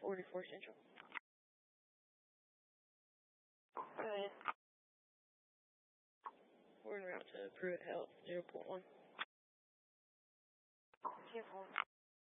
44 Central. Go ahead. We're en route to Pruitt Health, 0.1. 0.1.